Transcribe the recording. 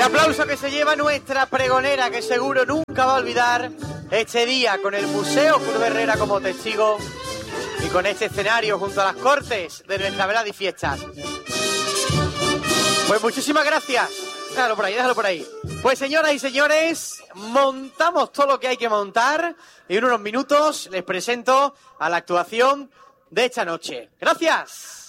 aplauso que se lleva nuestra pregonera, que seguro nunca va a olvidar este día con el Museo Cruz Herrera como testigo y con este escenario junto a las cortes de nuestra velada y fiestas. Pues muchísimas gracias. Déjalo por ahí, déjalo por ahí. Pues señoras y señores, montamos todo lo que hay que montar y en unos minutos les presento a la actuación de esta noche. ¡Gracias!